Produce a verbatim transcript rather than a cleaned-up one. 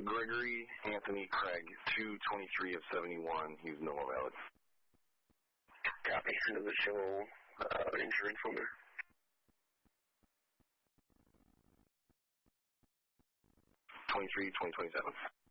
Gregory Anthony Craig, two twenty-three of seventy-one. He's no more valid. Copy. Does it show uh, insurance on there? twenty-three, twenty twenty-seven.